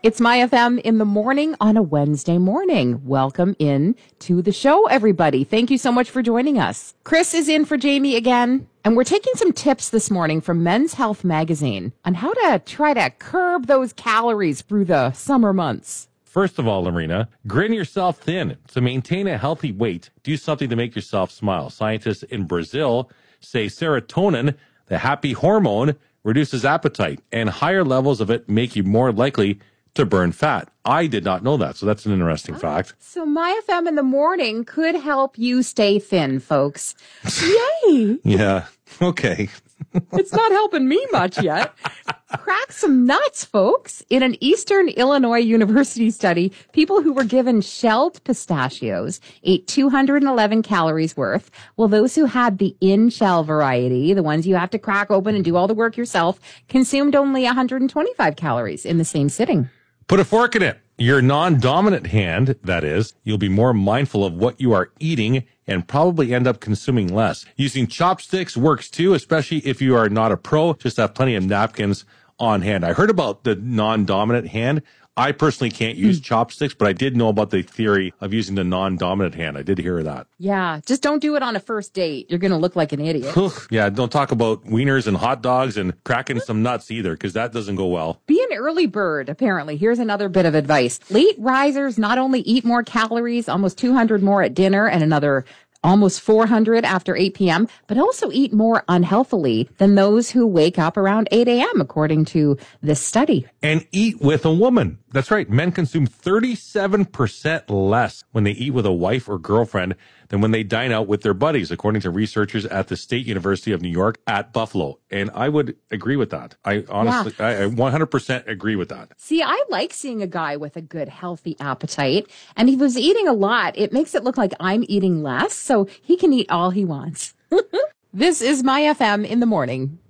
It's My FM in the morning on a Wednesday morning. Welcome in to the show, everybody. Thank you so much for joining us. Chris is in for Jamie again, and we're taking some tips this morning from Men's Health Magazine on how to try to curb those calories through the summer months. First of all, Lorena, grin yourself thin. To maintain a healthy weight, do something to make yourself smile. Scientists in Brazil say serotonin, the happy hormone, reduces appetite, and higher levels of it make you more likely to burn fat. I did not know that, so that's an interesting fact. So My FM in the morning could help you stay thin, folks. Yay! Yeah, okay. It's not helping me much yet. Crack some nuts, folks. In an Eastern Illinois University study, people who were given shelled pistachios ate 211 calories worth, while those who had the in-shell variety, the ones you have to crack open and do all the work yourself, consumed only 125 calories in the same sitting. Put a fork in it. Your non-dominant hand, that is, you'll be more mindful of what you are eating and probably end up consuming less. Using chopsticks works too, especially if you are not a pro. Just have plenty of napkins on hand. I heard about the non-dominant hand. I personally can't use chopsticks, but I did know about the theory of using the non-dominant hand. I did hear that. Yeah, just don't do it on a first date. You're going to look like an idiot. Yeah, don't talk about wieners and hot dogs and cracking some nuts either, because that doesn't go well. Be an early bird, apparently. Here's another bit of advice. Late risers not only eat more calories, almost 200 more at dinner and another almost 400 after 8 p.m., but also eat more unhealthily than those who wake up around 8 a.m., according to this study. And eat with a woman. That's right. Men consume 37% less when they eat with a wife or girlfriend than when they dine out with their buddies, according to researchers at the State University of New York at Buffalo. And I would agree with that. I honestly, I 100% agree with that. See, I like seeing a guy with a good, healthy appetite. And if he was eating a lot, it makes it look like I'm eating less, so he can eat all he wants. This is My FM in the morning.